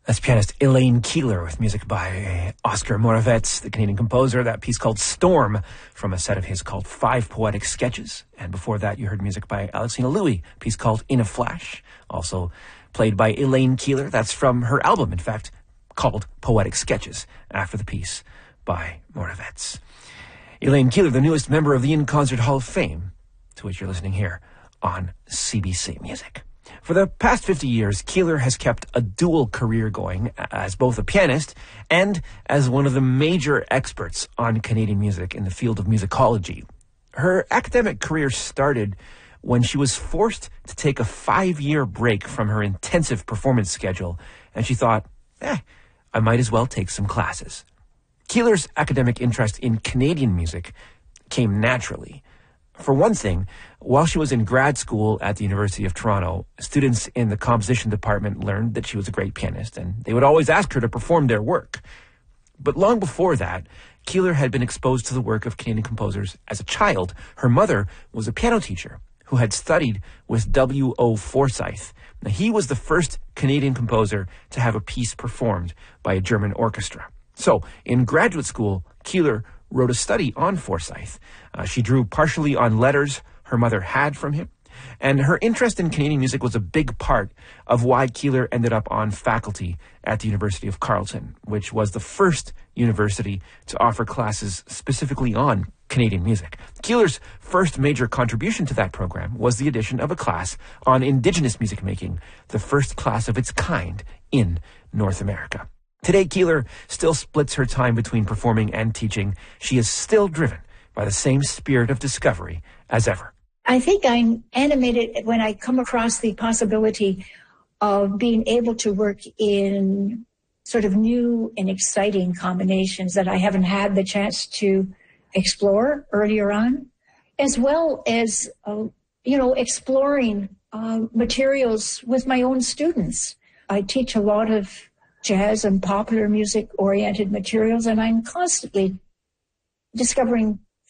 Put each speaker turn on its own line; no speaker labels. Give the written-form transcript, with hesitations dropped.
That's pianist Elaine Keeler with music by Oscar Moravec, the Canadian composer. That piece called Storm from a set of his called Five Poetic Sketches. And before that, you heard music by Alexina Louis, a piece called In a Flash, also played by Elaine Keeler. That's from her album, in fact, called Poetic Sketches, after the piece by Moravec. Elaine Keeler, the newest member of the In Concert Hall of Fame, to which you're listening here on CBC Music. For the past 50 years, Keeler has kept a dual career going as both a pianist and as one of the major experts on Canadian music in the field of musicology. Her academic career started when she was forced to take a 5-year break from her intensive performance schedule, and she thought, I might as well take some classes. Keeler's academic interest in Canadian music came naturally. For one thing, while she was in grad school at the University of Toronto, students in the composition department learned that she was a great pianist, and they would always ask her to perform their work. But long before that, Keeler had been exposed to the work of Canadian composers as a child. Her mother was a piano teacher who had studied with W.O. Forsythe. Now, he was the first Canadian composer to have a piece performed by a German orchestra. So, in graduate school, Keeler wrote a study on Forsythe. She drew partially on letters her mother had from him, and her interest in Canadian music was a big part of why Keeler ended up on faculty at the University of Carleton, which was the first university to offer classes specifically on Canadian music. Keeler's first major contribution to that program was the addition of a class on Indigenous music making, the first class of its kind in North America. Today, Keeler still splits her time between performing and teaching. She is still driven by the same spirit of discovery as ever.
I think I'm animated when I come across the possibility of being able to work in sort of new and exciting combinations that I haven't had the chance to explore earlier on, as well as, exploring materials with my own students. I teach a lot of jazz and popular music-oriented materials, and I'm constantly discovering